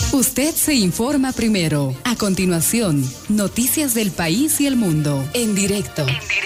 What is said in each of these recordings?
Usted se informa primero. A continuación, noticias del país y el mundo. En directo.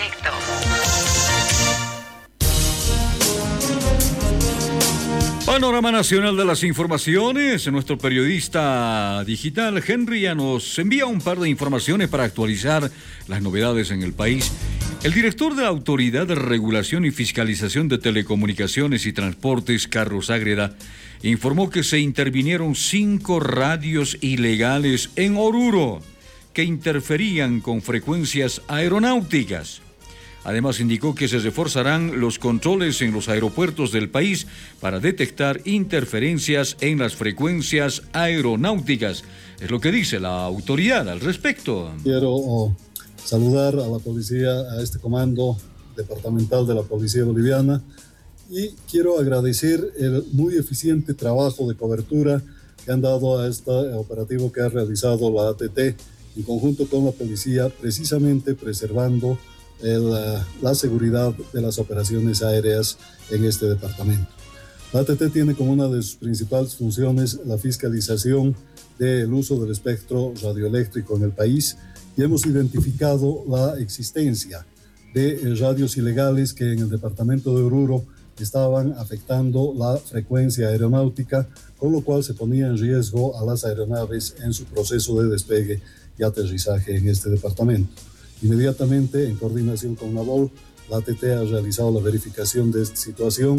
Panorama nacional de las informaciones. Nuestro periodista digital Henry ya nos envía un par de informaciones para actualizar las novedades en el país. El director de la Autoridad de Regulación y Fiscalización de Telecomunicaciones y Transportes, Carlos Ágreda, informó que se intervinieron 5 radios ilegales en Oruro que interferían con frecuencias aeronáuticas. Además, indicó que se reforzarán los controles en los aeropuertos del país para detectar interferencias en las frecuencias aeronáuticas. Es lo que dice la autoridad al respecto. Quiero saludar a la policía, a este comando departamental de la Policía Boliviana, y quiero agradecer el muy eficiente trabajo de cobertura que han dado a este operativo que ha realizado la ATT en conjunto con la policía, precisamente preservando la seguridad de las operaciones aéreas en este departamento. La ATT tiene como una de sus principales funciones la fiscalización del uso del espectro radioeléctrico en el país, y hemos identificado la existencia de radios ilegales que en el departamento de Oruro estaban afectando la frecuencia aeronáutica, con lo cual se ponía en riesgo a las aeronaves en su proceso de despegue y aterrizaje en este departamento. Inmediatamente, en coordinación con NAVOL, la ATT ha realizado la verificación de esta situación.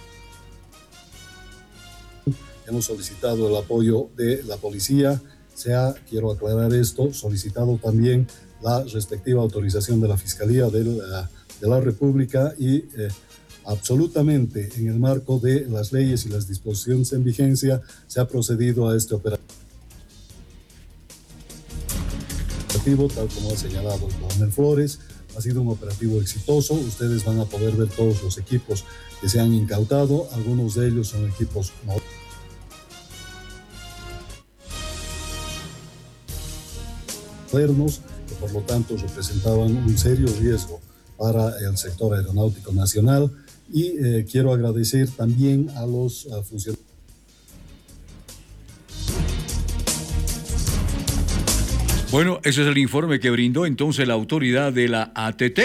Hemos solicitado el apoyo de la policía. Quiero aclarar esto, solicitado también la respectiva autorización de la Fiscalía de la República y absolutamente en el marco de las leyes y las disposiciones en vigencia se ha procedido a este operativo, tal como ha señalado el coronel Flores. Ha sido un operativo exitoso. Ustedes van a poder ver todos los equipos que se han incautado. Algunos de ellos son equipos modernos, que por lo tanto representaban un serio riesgo para el sector aeronáutico nacional. Y quiero agradecer también a los funcionarios. Bueno, ese es el informe que brindó entonces la autoridad de la ATT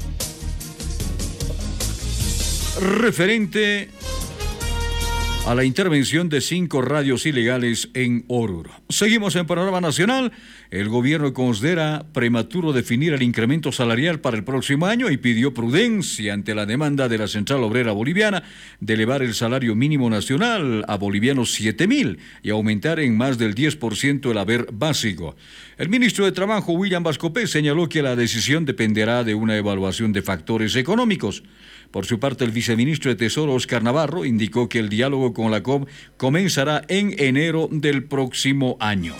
referente a la intervención de 5 radios ilegales en Oruro. Seguimos en Panorama Nacional. El gobierno considera prematuro definir el incremento salarial para el próximo año y pidió prudencia ante la demanda de la Central Obrera Boliviana de elevar el salario mínimo nacional a bolivianos 7.000 y aumentar en más del 10% el haber básico. El ministro de Trabajo, William Vascopé, señaló que la decisión dependerá de una evaluación de factores económicos. Por su parte, el viceministro de Tesoro, Oscar Navarro, indicó que el diálogo con la COP comenzará en enero del próximo año.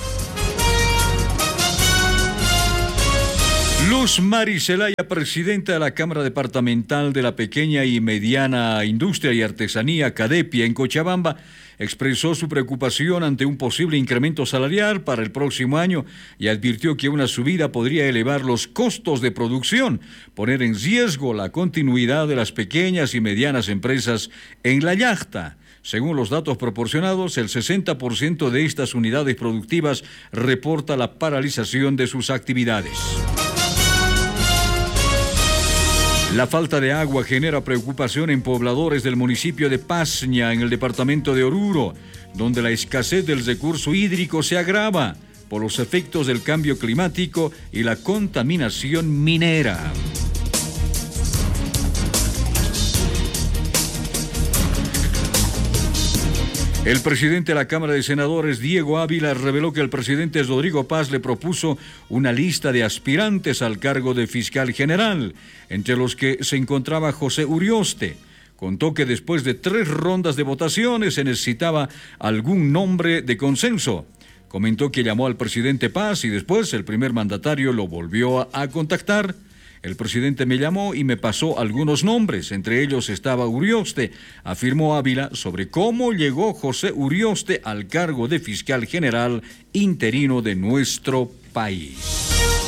Luz Mari Zelaya, presidenta de la Cámara Departamental de la Pequeña y Mediana Industria y Artesanía, CADEPIA, en Cochabamba, expresó su preocupación ante un posible incremento salarial para el próximo año y advirtió que una subida podría elevar los costos de producción, poner en riesgo la continuidad de las pequeñas y medianas empresas en la yacta. Según los datos proporcionados, el 60% de estas unidades productivas reporta la paralización de sus actividades. La falta de agua genera preocupación en pobladores del municipio de Pasña, en el departamento de Oruro, donde la escasez del recurso hídrico se agrava por los efectos del cambio climático y la contaminación minera. El presidente de la Cámara de Senadores, Diego Ávila, reveló que el presidente Rodrigo Paz le propuso una lista de aspirantes al cargo de fiscal general, entre los que se encontraba José Urioste. Contó que después de 3 rondas de votaciones se necesitaba algún nombre de consenso. Comentó que llamó al presidente Paz y después el primer mandatario lo volvió a contactar. El presidente me llamó y me pasó algunos nombres, entre ellos estaba Urioste, afirmó Ávila sobre cómo llegó José Urioste al cargo de fiscal general interino de nuestro país.